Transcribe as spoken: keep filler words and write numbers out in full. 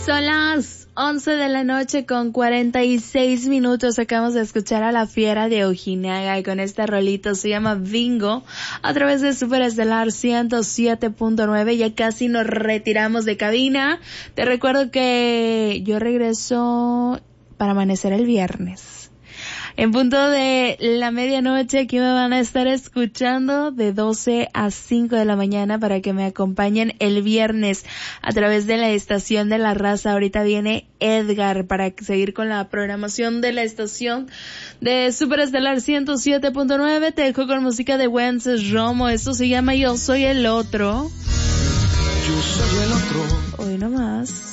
Son las once de la noche con cuarenta y seis minutos. Acabamos de escuchar a La Fiera de Ojinaga y con este rolito se llama Bingo a través de Superestelar ciento siete punto nueve. Ya casi nos retiramos de cabina. Te recuerdo que yo regreso para amanecer el viernes. En punto de la medianoche, aquí me van a estar escuchando de doce a cinco de la mañana para que me acompañen el viernes a través de la estación de La Raza. Ahorita viene Edgar para seguir con la programación de la estación de Superestelar ciento siete punto nueve. Te dejo con música de Wences Romo. Esto se llama Yo Soy el Otro. Yo soy el otro. Hoy nomás.